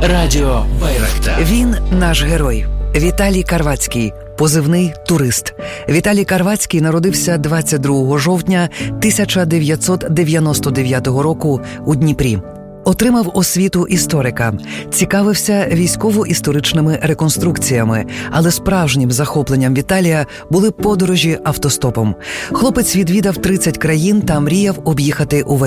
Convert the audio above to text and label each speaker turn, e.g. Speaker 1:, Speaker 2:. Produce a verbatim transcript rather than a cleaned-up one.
Speaker 1: Радіо Байрактар.
Speaker 2: Він наш герой. Віталій Карвацький, позивний «Турист». Віталій Карвацький народився двадцять другого жовтня тисяча дев'ятсот дев'яносто дев'ятого року у Дніпрі. Отримав освіту історика, цікавився військово-історичними реконструкціями, але справжнім захопленням Віталія були подорожі автостопом. Хлопець відвідав тридцять країн та мріяв об'їхати увесь